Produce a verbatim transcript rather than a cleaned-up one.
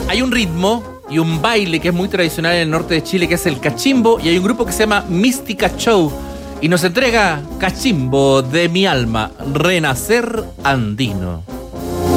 hay un ritmo y un baile que es muy tradicional en el norte de Chile, que es el cachimbo, y hay un grupo que se llama Mística Show, y nos entrega Cachimbo de mi alma, Renacer Andino.